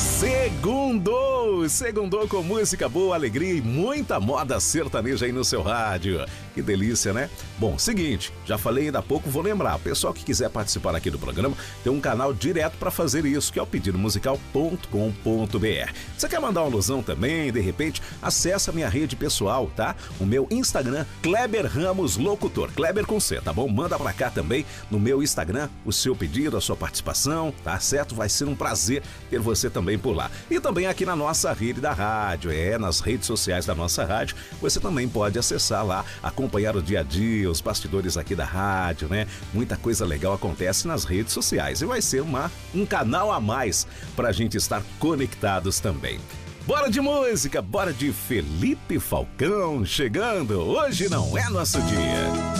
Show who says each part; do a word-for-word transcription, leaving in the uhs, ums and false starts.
Speaker 1: Segundou! Segundou com música boa, alegria e muita moda sertaneja aí no seu rádio. Que delícia, né? Bom, seguinte, já falei ainda há pouco, vou lembrar. O pessoal que quiser participar aqui do programa tem um canal direto para fazer isso, que é o pedido musical ponto com ponto b r. Você quer mandar uma alusão também, de repente, acessa a minha rede pessoal, tá? O meu Instagram, Kleber Ramos Locutor. Kleber com C, tá bom? Manda pra cá também no meu Instagram o seu pedido, a sua participação, tá certo? Vai ser um prazer ter você também por lá. E também aqui na nossa rede da rádio, é, nas redes sociais da nossa rádio, você também pode acessar lá, acompanhar o dia a dia, os bastidores aqui da rádio, né? Muita coisa legal acontece nas redes sociais e vai ser uma, um canal a mais pra gente estar conectados também. Bora de música, bora de Felipe Falcão chegando. Hoje não é nosso dia.